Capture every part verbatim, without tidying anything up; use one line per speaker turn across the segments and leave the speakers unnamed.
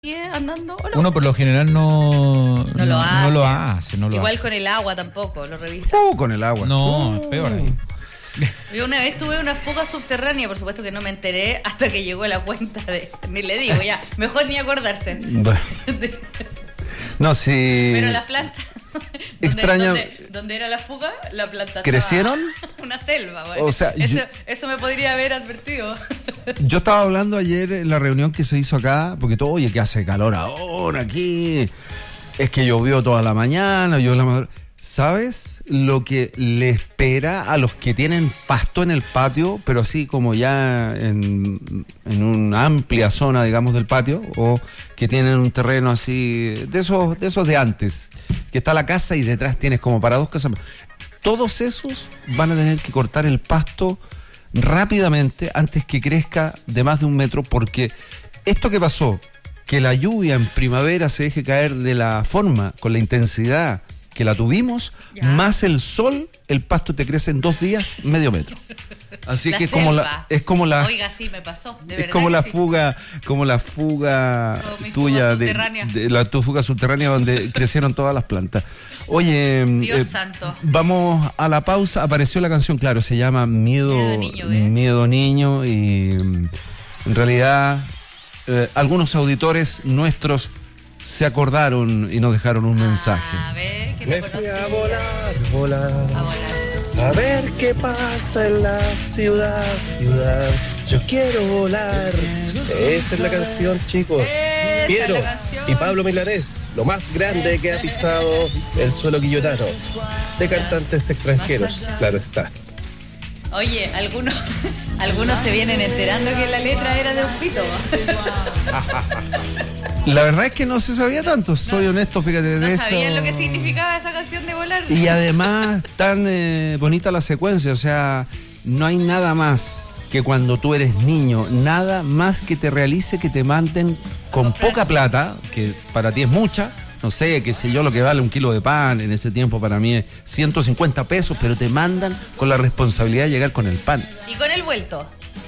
andando o no.
Uno por lo general no,
no, lo, hace.
no lo hace. No lo
Igual
hace.
con el agua tampoco, lo revisa.
Uh, con el agua.
No,
uh.
es peor ahí.
Yo una vez tuve una fuga subterránea, por supuesto que no me enteré hasta que llegó la cuenta de... Ni le digo, ya, mejor ni acordarse.
Bueno. No, sí.
Pero las plantas...
Extraña.
Donde, donde era la fuga, la planta
¿crecieron?
Una selva, bueno.
O sea,
eso,
yo,
eso me podría haber advertido.
Yo estaba hablando ayer en la reunión que se hizo acá, porque todo, oye, que hace calor ahora aquí. Es que llovió toda la mañana, yo la madrugada. ¿Sabes lo que le espera a los que tienen pasto en el patio, pero así como ya en, en una amplia zona, digamos, del patio, o que tienen un terreno así, de esos, de esos de antes, que está la casa y detrás tienes como para dos casas? Todos esos van a tener que cortar el pasto rápidamente antes que crezca de más de un metro, porque esto que pasó, que la lluvia en primavera se deje caer de la forma, con la intensidad que la tuvimos, ya. Más el sol, el pasto te crece en dos días medio metro. Así
la
que como la, es como la
Oiga, sí me pasó, de
es
verdad
como la
sí.
fuga, como la fuga
como
tuya
fuga
de, de la tu fuga subterránea donde crecieron todas las plantas. Oye,
Dios
eh,
santo.
Vamos a la pausa. Apareció la canción, claro, se llama Miedo
Miedo Niño, ¿eh?
Miedo Niño y en realidad eh, algunos auditores nuestros se acordaron y nos dejaron un
ah,
mensaje.
A ver, que
me fui a volar, volar,
a volar,
a ver qué pasa en la ciudad, ciudad. Yo quiero volar. Esa es la canción, chicos.
Esa
Piero
es la canción.
y Pablo Milanés, lo más grande que ha pisado el suelo quillotano, de cantantes extranjeros, claro está.
Oye, algunos, algunos se vienen enterando que la letra era de un pito.
La verdad es que no se sabía tanto, soy no, honesto, fíjate de
no
eso.
No sabían lo que significaba esa canción de volar.
Y además tan eh, bonita la secuencia, o sea, no hay nada más que cuando tú eres niño, nada más que te realice que te manden con poca plata, que para ti es mucha. No sé, qué sé yo, lo que vale un kilo de pan en ese tiempo para mí es ciento cincuenta pesos, pero te mandan con la responsabilidad de llegar con el pan.
Y con el vuelto.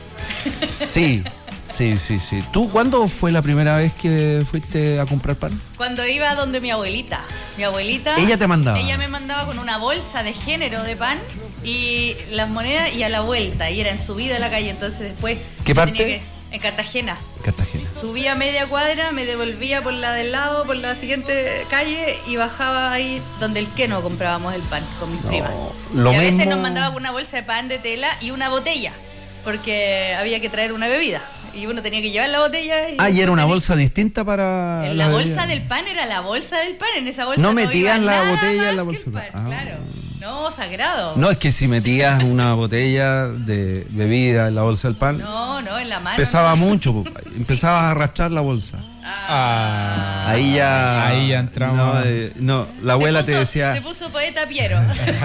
Sí, sí, sí, sí. ¿Tú cuándo fue la primera vez que fuiste a comprar pan?
Cuando iba donde mi abuelita. Mi abuelita...
¿Ella te mandaba?
Ella me mandaba con una bolsa de género de pan y las monedas y a la vuelta. Y era en subida a la calle, entonces después...
¿Qué parte?
Tenía que, en Cartagena.
Cartagena.
Subía media cuadra, me devolvía por la del lado, por la siguiente calle y bajaba ahí donde el Keno comprábamos el pan con mis
no,
primas.
Lo
y a
mismo...
veces nos mandaba con una bolsa de pan de tela y una botella, porque había que traer una bebida y uno tenía que llevar la botella. Y
ah, y era una bolsa distinta para
en la, la bolsa del pan era la bolsa del pan, en esa bolsa
no
no
metían la
nada
botella
más
en la
que
bolsa.
el pan,
Ah.
claro. No, sagrado.
No, es que si metías una botella de bebida en la bolsa del pan,
no, no, en la mano.
pesaba
no.
mucho, empezabas a arrastrar la bolsa.
Ah.
Ahí ya.
Ahí ya entramos.
No, eh, no la abuela
se puso,
te decía.
Se puso poeta Piero.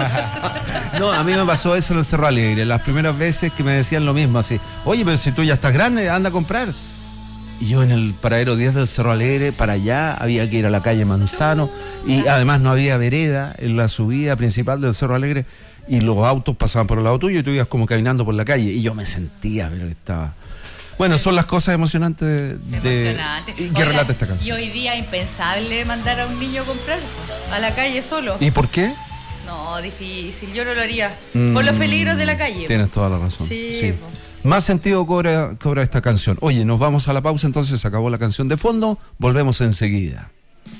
No, a mí me pasó eso en el Cerro Alegre. Las primeras veces que me decían lo mismo, así. Oye, pero si tú ya estás grande, anda a comprar. Y yo en el paradero diez del Cerro Alegre, para allá, había que ir a la calle Manzano. Y además no había vereda en la subida principal del Cerro Alegre. Y los autos pasaban por el lado tuyo y tú ibas como caminando por la calle. Y yo me sentía, pero estaba... Bueno, son las cosas emocionantes de, de
Emocionante.
y que relata esta canción.
Y hoy día impensable mandar a un niño a comprar a la calle solo.
¿Y por qué?
No, difícil, yo no lo haría.
Mm,
por los peligros de la calle.
Tienes toda la razón.
Sí.
sí. Más sentido cobra, cobra esta canción. Oye, nos vamos a la pausa, entonces se acabó la canción de fondo. Volvemos enseguida.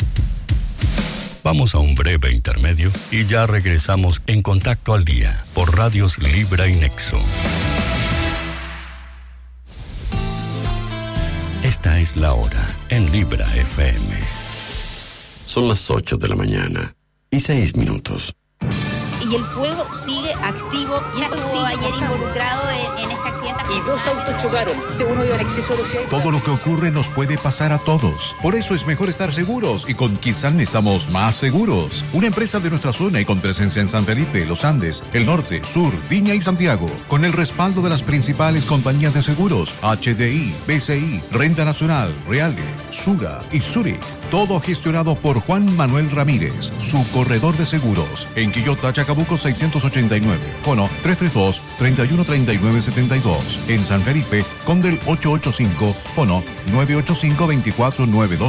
Vamos a un breve intermedio y ya regresamos en Contacto al Día por Radios Libra y Nexo. Esta es la hora en Libra F M.
Son las ocho de la mañana y seis minutos.
Y el fuego sigue activo. Y estuvo ayer involucrado en, en este accidente.
Y dos autos chocaron. Uno iba en exceso de velocidad.
Todo lo que ocurre nos puede pasar a todos. Por eso es mejor estar seguros. Y con Kizan estamos más seguros. Una empresa de nuestra zona y con presencia en San Felipe, Los Andes, el Norte, Sur, Viña y Santiago. Con el respaldo de las principales compañías de seguros. H D I, B C I, Renta Nacional, Reale, Sura y Zurich. Todo gestionado por Juan Manuel Ramírez, su corredor de seguros. En Quillota, Chacabuco seiscientos ochenta y nueve. Fono tres tres dos, tres uno tres nueve siete dos. En San Felipe, Condel ochocientos ochenta y cinco. Fono nueve ocho cinco, dos cuatro nueve dos.